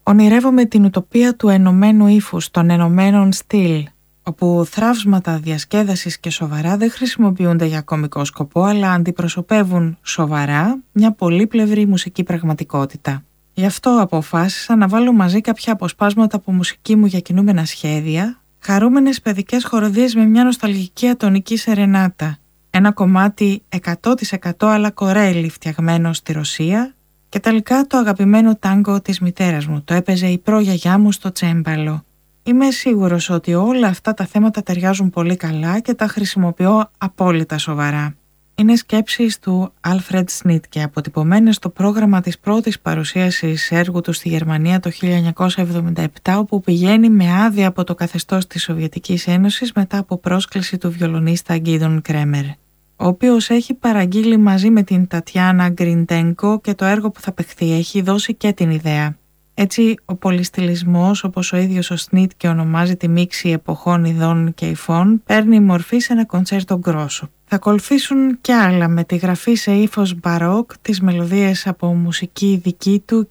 Ονειρεύομαι την ουτοπία του ενωμένου ύφους, των ενωμένων στυλ, όπου θραύσματα διασκέδασης και σοβαρά δεν χρησιμοποιούνται για κωμικό σκοπό, αλλά αντιπροσωπεύουν σοβαρά μια πολύπλευρη μουσική πραγματικότητα. Γι' αυτό αποφάσισα να βάλω μαζί κάποια αποσπάσματα από μουσική μου για κινούμενα σχέδια, χαρούμενες παιδικές χοροδίες με μια νοσταλγική ατονική σερενάτα, ένα κομμάτι 100% αλλά κορέλι φτιαγμένο στη Ρωσία και τελικά το αγαπημένο τάγκο της μητέρας μου, το έπαιζε η προγιαγιά μου στο τσέμπαλο. Είμαι σίγουρος ότι όλα αυτά τα θέματα ταιριάζουν πολύ καλά και τα χρησιμοποιώ απόλυτα σοβαρά. Είναι σκέψεις του Άλφρεντ Σνίτκε, αποτυπωμένες στο πρόγραμμα της πρώτης παρουσίασης έργου του στη Γερμανία το 1977, όπου πηγαίνει με άδεια από το καθεστώς της Σοβιετικής Ένωσης μετά από πρόσκληση του βιολονίστα Γκίντον Κρέμερ, ο οποίος έχει παραγγείλει μαζί με την Τατιάνα Γκριντένκο και το έργο που θα παιχθεί έχει δώσει και την ιδέα. Έτσι, ο πολυστιλισμός, όπως ο ίδιος ο Σνίτκε ονομάζει τη μίξη εποχών, ειδών και υφών, παίρνει μορφή σε ένα κοντσέρτο γκρόσο. Θα ακολουθήσουν και άλλα με τη γραφή σε ύφος μπαρόκ, τις μελωδίες από μουσική δική του